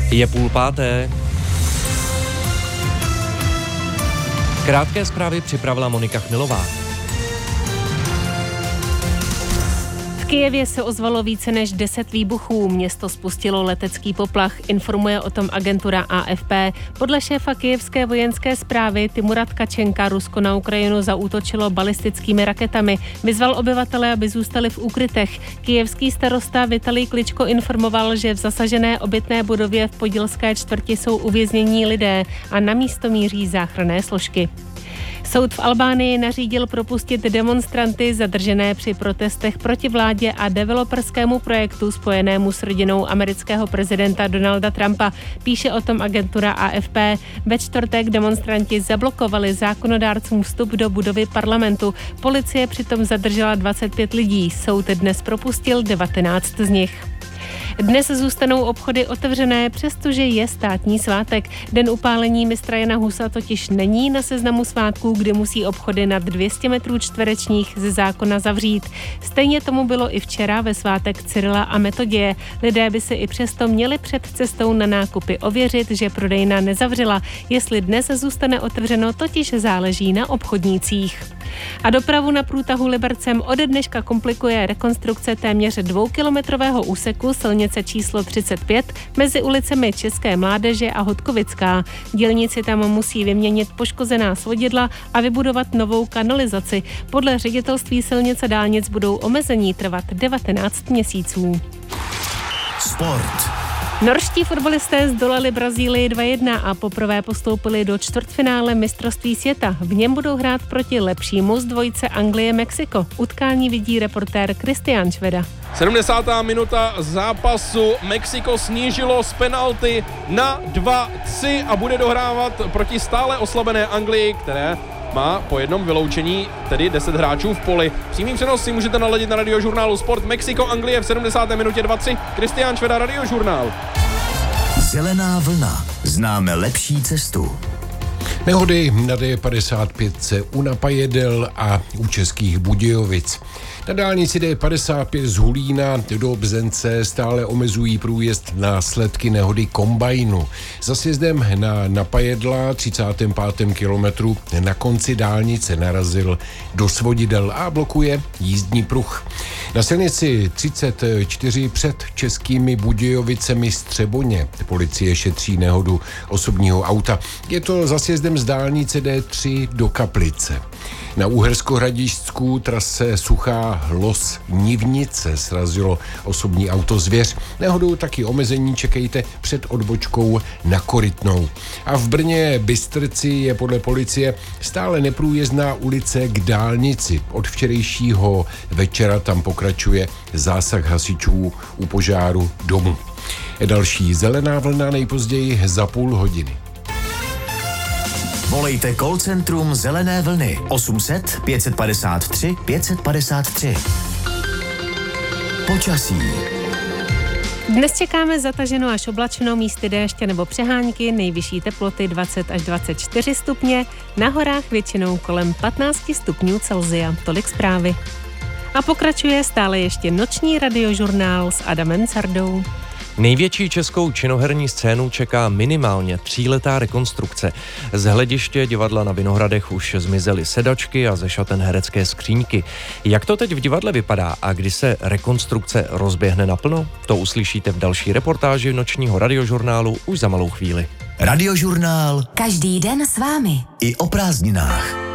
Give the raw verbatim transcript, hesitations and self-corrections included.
Je půl páté. Krátké zprávy připravila Monika Chmilová. V Kyjevě se ozvalo více než deset výbuchů. Město spustilo letecký poplach, informuje o tom agentura A F P. Podle šéfa kyjevské vojenské správy Timura Tkačenka Rusko na Ukrajinu zaútočilo balistickými raketami. Vyzval obyvatele, aby zůstali v úkrytech. Kyjevský starosta Vitalij Kličko informoval, že v zasažené obytné budově v Podilské čtvrti jsou uvěznění lidé a na místo míří záchranné složky. Soud v Albánii nařídil propustit demonstranty zadržené při protestech proti vládě a developerskému projektu spojenému s rodinou amerického prezidenta Donalda Trumpa. Píše o tom agentura A F P. Ve čtvrtek demonstranti zablokovali zákonodárcům vstup do budovy parlamentu. Policie přitom zadržela dvacet pět lidí. Soud dnes propustil devatenáct z nich. Dnes zůstanou obchody otevřené, přestože je státní svátek. Den upálení mistra Jana Husa totiž není na seznamu svátků, kdy musí obchody nad dvě stě metrů čtverečních ze zákona zavřít. Stejně tomu bylo i včera ve svátek Cyrila a Metoděje. Lidé by si i přesto měli před cestou na nákupy ověřit, že prodejna nezavřela. Jestli dnes zůstane otevřeno, totiž záleží na obchodnících. A dopravu na průtahu Libercem ode dneška komplikuje rekonstrukce téměř dvoukilometrového úseku silnice číslo třicet pět mezi ulicemi České Mládeže a Hodkovická. Dělníci tam musí vyměnit poškozená svodidla a vybudovat novou kanalizaci. Podle ředitelství silnic a dálnic budou omezení trvat devatenáct měsíců. Sport. Norští fotbalisté zdolali Brazílii dva jedna a poprvé postoupili do čtvrtfinále mistrovství světa. V něm budou hrát proti lepšímu z dvojice Anglie-Mexiko. Utkání vidí reportér Kristián Šveda. sedmdesátá minuta zápasu. Mexiko snížilo z penalty na dva tři a bude dohrávat proti stále oslabené Anglii, které má po jednom vyloučení tedy deset hráčů v poli. Přímý přenos si můžete naladit na radiožurnálu Sport. Mexiko, Anglie v sedmdesáté minutě dva tři. Kristián Šveda, radiožurnál. Zelená vlna. Známe lepší cestu. Nehody na D padesát pět u Napajedel a u Českých Budějovic. Na dálnici D padesát pět z Hulína do Bzence stále omezují průjezd následky nehody kombajnu. Za sjezdem na Napajedla třicátém pátém kilometru na konci dálnice narazil do svodidel a blokuje jízdní pruh. Na silnici třicet čtyři před Českými Budějovicemi Střeboně policie šetří nehodu osobního auta. Je to za sjezdem z dálnice D tři do Kaplice. Na Uhersko-Hradišťsku trase Suchá Hlos Nivnice srazilo osobní auto Zvěř. Nehodou taky omezení čekejte před odbočkou na Korytnou. A v Brně Bystrci je podle policie stále neprůjezdná ulice k dálnici. Od včerejšího večera tam pokračuje zásah hasičů u požáru domu. Další zelená vlna nejpozději za půl hodiny. Volejte call centrum Zelené vlny osm set pět padesát tři pět padesát tři. Počasí. Dnes čekáme zataženo až oblačno, místy déště nebo přehánky, nejvyšší teploty dvacet až dvacet čtyři stupně, na horách většinou kolem patnáct stupňů Celsia. Tolik zprávy. A pokračuje stále ještě noční radiožurnál s Adamem Cardou. Největší českou činoherní scénu čeká minimálně tříletá rekonstrukce. Z hlediště divadla na Vinohradech už zmizely sedačky a ze šaten herecké skříňky. Jak to teď v divadle vypadá a kdy se rekonstrukce rozběhne naplno? To uslyšíte v další reportáži nočního radiožurnálu už za malou chvíli. Radiožurnál. Každý den s vámi. I o prázdninách.